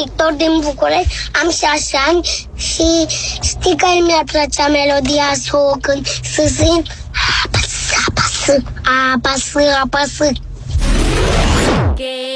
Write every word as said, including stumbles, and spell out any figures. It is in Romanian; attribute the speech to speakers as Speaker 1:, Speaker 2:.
Speaker 1: Victor din București, am șase ani și știi că mi-ar plăcea melodia să o cânt, să simt apasă, apasă, apasă, apasă.